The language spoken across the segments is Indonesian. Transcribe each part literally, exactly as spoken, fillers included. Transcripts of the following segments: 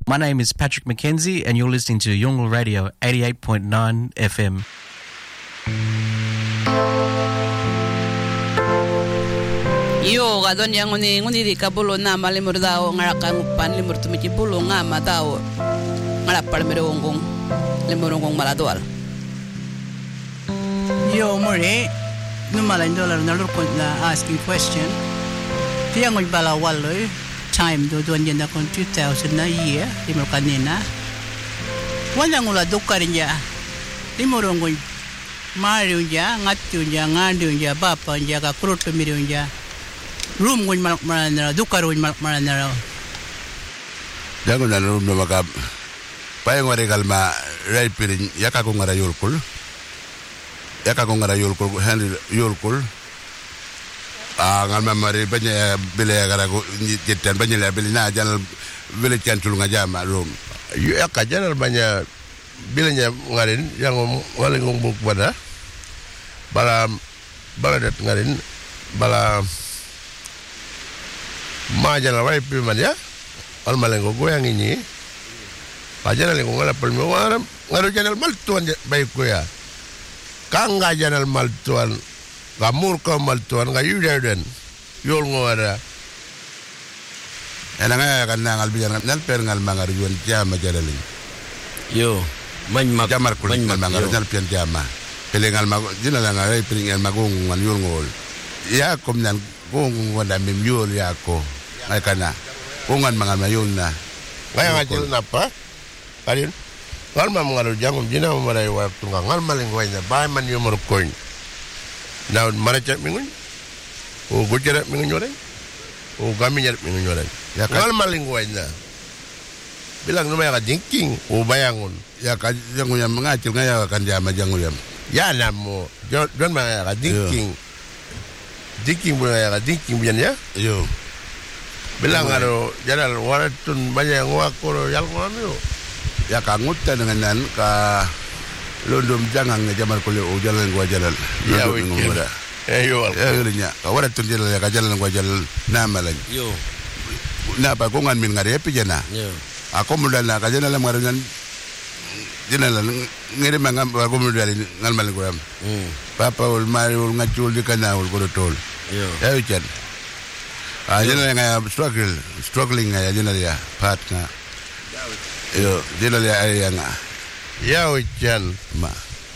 My name is Patrick McKenzie, and you're listening to Yungle Radio eighty-eight point nine F M. Yo gadon yang nguni nguni di kabulo na malimur dao ngarakang pan limur tumiki bulo nga matao ngarapal merongong limurongong maladual. Yo more numalan dollar na lurkon na asking question. Tiang ngol bala waloy time do doon yan akong two thousand na year limur kanina. Wala ngula dukarin ya limurongong Mario ya ngatu ya ngandu ya bapa ya ka kruto mirion ya room ngun malak marana dukaro ngun malak marana jangan na room no makap pay ngore kalma ray pirin yaka ko ngara yulkul yaka ko ngara yulkul hand yulkul ah ngal mamari banya bile gara ko jitan banya la bile na janal bile cantul ngajama room yaka janal banya bilanya ngarin yang ngale ngomong pada bala bala dat ngarin bala majana wai piman ya al malengo goyang ini pajana lengo ngala pelmi waram ngaro janal maltuan baik ko ya kanga janal maltuan gamur ko maltuan ga yuden yol ngora enanga kan ngal bijan ngal per ngal mangar yuan jama jadalin yo man mak jamar kul ngal mangar ngal pian jama pelengal mago dina la ngai pelengal mago ngal yol ngol ya kom nan gong wala mim yol ya ko ay kana kungan mangal mayon na kaya ngajil napa kalin ngal ma ngal jangum dina mo maray wa tunga ngal maling way na bay man yo mor koin now maracha mingun o gujara mingun yore o gami nyar mingun yore ya ngal maling way na bilang numaya ka dinking o bayangon ya ka jangu yang mengacil ngaya kan jama jangu yang ya namo don ma ka dinking dinking boleh ka dinking bian ya yo bilang aro jalan waratun banyak ngwakoro yang ngano ya ka ngutta dengan nan ka londom jangan ngejamal kuliah o jalan gua jalan ya ngora eh yo ya nya ka waratun jalan ya ka jalan gua jalan nama lagi yo na ba kongan min ngare pijana yo ako mudana ka jalan ngaran dina la ngere mangam ba ko mudali ngal mal ko am mm papa ul mari ul ngacul di kana ul ko tol yo ya ucan ah dina nga struggle struggling nga dina ya pat nga yo dina ya ay nga ya ucan ma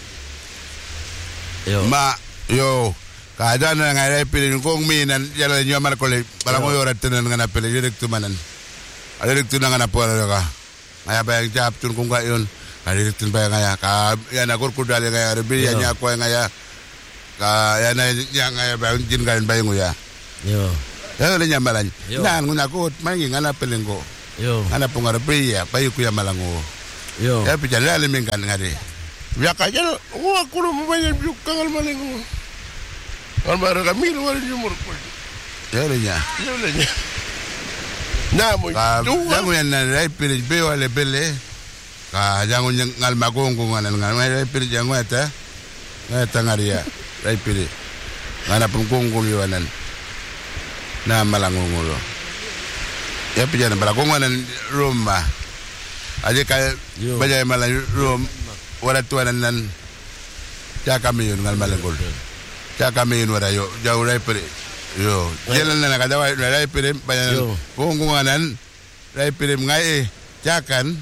yo ma yo kada na nga ay pilin kong minan yala nyo mar ko le para mo yorat tunan nga na pilin direct manan direct tunan nga na po ka ngaya ba yung job tun kung gayon Kadirin pa nga ka ya na kur kudal nga rebi ya nya ko nga ya ka ya na ya nga ba jin garin ba yung ya yo ya le nya malan nan nguna ko mangi ngana pelengo yo ana punga rebi ya pa yu ya malango yo ya pijala le mengan ngade ya ka jal wa ko mo ba yu kangal malango al bar ka mil wal jumur ko ya le nya ya le nya na mo ya mo na rai pele be wale bele ka jangun ngal magong ngal ngal mai pir jangu eta eta ngaria rai pir ngana pungkung yuanan na malangungulo ya pijana balagongan rumah aje ka bajai malang rum wala tuanan nan ja kami ngal malangul ja kami wala yo jauh rai pir yo jalan na kada rai pir bayan kungunganan rai pir ngai jakan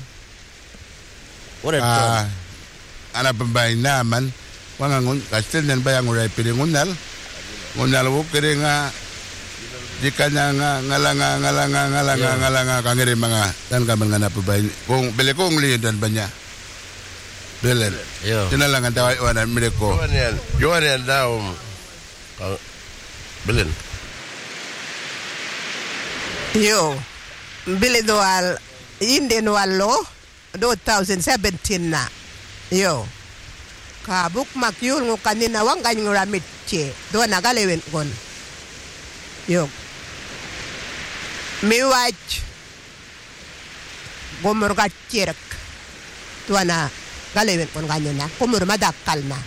ah ana pembay naman wangangun kastel nan bayang uray piringunal ngunal wo keringa jikanya nga ngalanga ngalanga ngalanga ngalanga kangere mga dan kaman nga napabay kung bele kong li dan banya belen yo tinalangan tawai wana mireko yoan yoan daw belen yo bele doal inden wallo twenty seventeen na yo kabuk makyul ngo kanina wang kanyang ramitche do nagalewen kon yo mi watch gomor gachirek to na galewen kon kanina kumur madakal na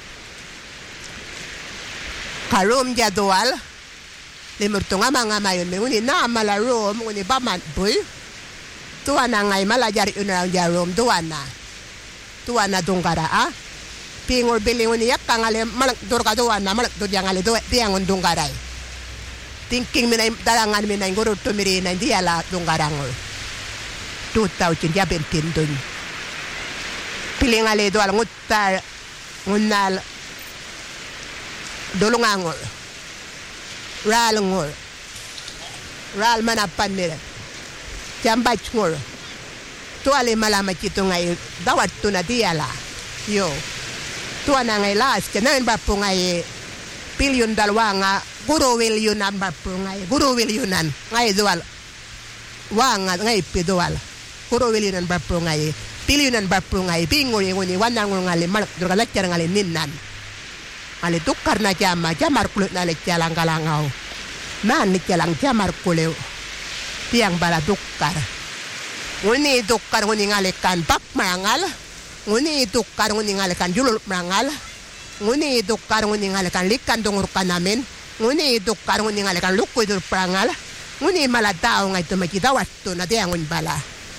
karom jadwal limur tunga mga mayon nguni na mala rom nguni baman boy tuana ngai malajar una jarum tuana tuana dungkara a pingol bilingun yak kangale malak durka tuana malak dur jangale do piangon dungkarai thinking minai dalangan minai guru tumiri nai diala dungkarangol tu tau cin dia bentin dun pilingale do al ngutar ngunal dolongangol ralngol ral manapan nila jambach ngol tuale malama cito ngai dawat tu na diala yo tuana ngai las kenain bapu ngai pilyon dalwanga guru wilyunan bapu ngai guru wilyunan ngai dual wanga ngai pidual guru wilyunan bapu ngai pilyonan bapu ngai bingol ngoni wanang ngali mal durgala cara ngali ninnan ale tukar na jama jamar kulit na le jalang kalangau nan ni jalang jamar kuleu tiang bala tukar nguni tukar nguni ngalekan bak mangal nguni tukar nguni ngalekan julul mangal nguni tukar nguni ngalekan likan dongur kanamen nguni tukar nguni ngalekan lukku dur prangal nguni malatao ngai tu maki dawat tu na tiangun bala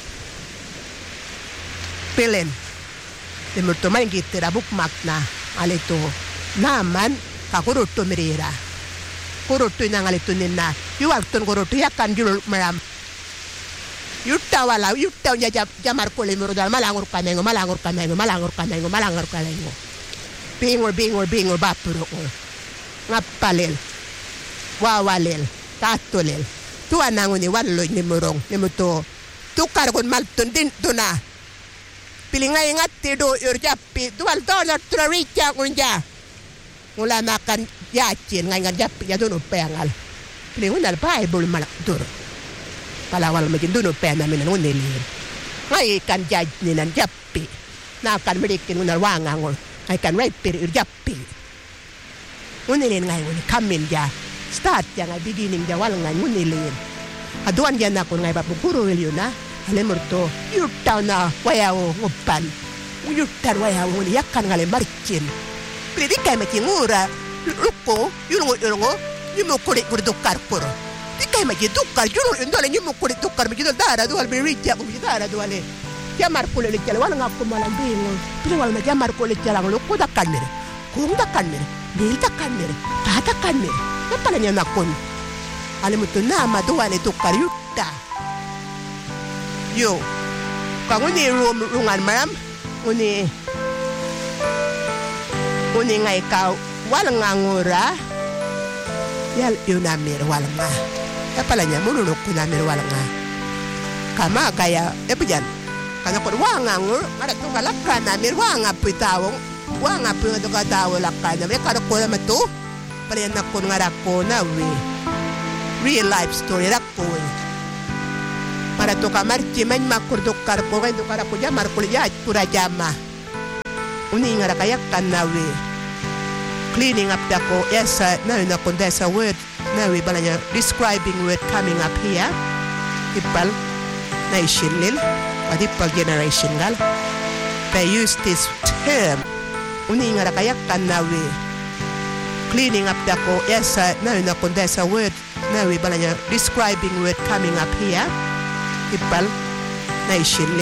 pelen demur tu main gitira buk makna ale tu naman kakurutu merira kurutu nangali tunina yuaktun kurutu yakan julul meram yutta wala yutta nya jamar kole murudal malangur kamengo malangur kamengo malangur kamengo malangur kamengo bingol bingol bingol bapuro ngapalel wawalel tatolel tuananguni wallo ni murong ni muto tukar kon maltun din tuna pilingay ngatti do urjappi tuwal dollar traricha kunja mula makan yacin ngai ngan jappi ya dono pengal pilingun al bible malak dur palawal magin dono pena minan uneli ngai kan jaj ninan jappi na kan merikin unal wangangol ngai kan raipir urjappi uneli ngai un kamin ja start yang ngai beginning ja wal ngai uneli aduan ja na kun ngai bapu guru wiluna alemurto yutta na wayao ngopan yutta wayao ni yakkan ngale marcin Pili kai maki ngura lukko yulungo yulungo nyumu kulit kulit tukar puro. Di kai maki tukar yulungo yulungo nyumu kulit tukar maki dara dual bericia maki dara duale. Jamar kulit lecel wala ngapku malam bingo. Pili wala jamar kulit celang lukko takkan mere. Kung takkan mere. Bil takkan mere. Ta takkan mere. Apa lanya nakon? Ale mutu nama duale tukar yutta. Yo. Kang uni rum rungan maram uni uni ngai kau walang ngura yal yunamir walang nga apalanya mululuk kunamir walang nga kama kaya epijan kana ko wangangur ada tu kalakkan namir wanga pitawong wanga pinto katawo lakkan namir kada ko na matu pala nakon ngarako na we real life story rakko para to kamar cimen makurduk karko kan to karako jamar kulya pura jama uni ngara kayak kanawe cleaning up dako esa na na kondesa word na we balanya describing word coming up here ipal nation lil adipal generation gal they use this term uni ngara kayak kanawe cleaning up dako esa na na kondesa word na we balanya describing word coming up here ipal nation lil